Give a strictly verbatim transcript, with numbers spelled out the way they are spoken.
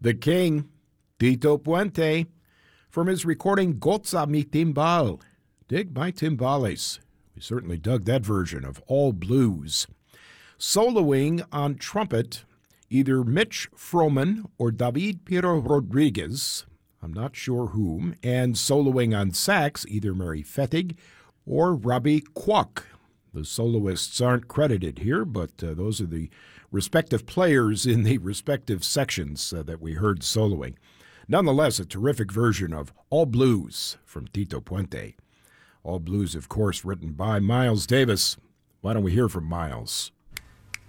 The King, Tito Puente, from his recording Goza mi timbal, Dig my timbales. We certainly dug that version of All Blues. Soloing on trumpet, either Mitch Froman or David Piero Rodriguez, I'm not sure whom, and soloing on sax, either Mary Fettig or Robbie Kwok. The soloists aren't credited here, but uh, those are the respective players in the respective sections uh, that we heard soloing. Nonetheless, a terrific version of All Blues from Tito Puente. All Blues, of course, written by Miles Davis. Why don't we hear from Miles?